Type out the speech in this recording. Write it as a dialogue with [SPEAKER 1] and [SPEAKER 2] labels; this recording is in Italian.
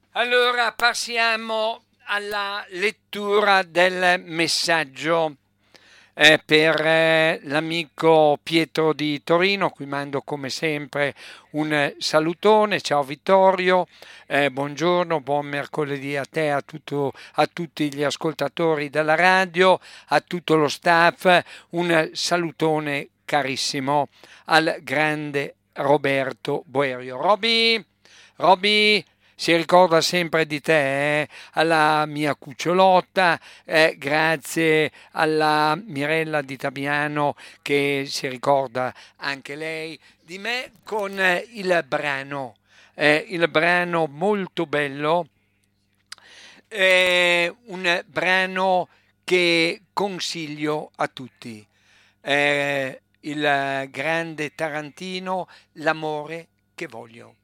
[SPEAKER 1] Allora passiamo alla lettura del messaggio per l'amico Pietro di Torino, a cui mando come sempre un salutone. Ciao Vittorio, buongiorno, buon mercoledì a te, a tutti gli ascoltatori della radio, a tutto lo staff. Un salutone carissimo al grande Roberto Boerio. Roby, si ricorda sempre di te, alla mia cucciolotta, grazie alla Mirella di Tabiano che si ricorda anche lei di me con il brano molto bello, un brano che consiglio a tutti. Il grande Tarantino, L'amore che voglio.